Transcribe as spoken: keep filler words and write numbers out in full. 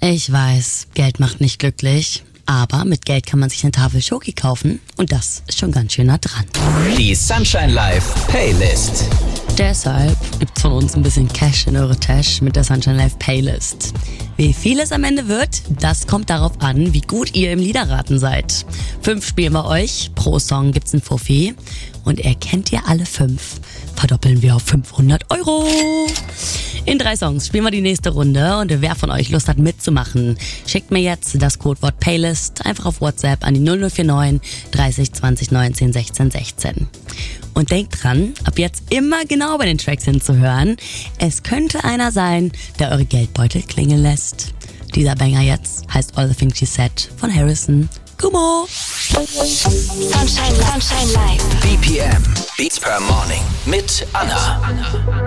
Ich weiß, Geld macht nicht glücklich, aber mit Geld kann man sich eine Tafel Schoki kaufen und das ist schon ganz schön nah dran. Die Sunshine Live Playlist. Deshalb gibt's von uns ein bisschen Cash in eure Tasche mit der Sunshine Live Playlist. Wie viel es am Ende wird, das kommt darauf an, wie gut ihr im Liederraten seid. Fünf spielen wir euch, pro Song gibt's ein Fuffi und erkennt ihr alle fünf, verdoppeln wir auf fünfhundert Euro. In drei Songs spielen wir die nächste Runde und wer von euch Lust hat mitzumachen, schickt mir jetzt das Codewort Playlist einfach auf WhatsApp an die null null vier neun dreißig zwanzig neunzehn sechzehn sechzehn. Und denkt dran, ab jetzt immer genau bei den Tracks hinzuhören. Es könnte einer sein, der eure Geldbeutel klingeln lässt. Dieser Banger jetzt heißt All the Things She Said von Harrison. Gummo! Sunshine, Sunshine Live. B P M. Beats per Morning. Mit Anna.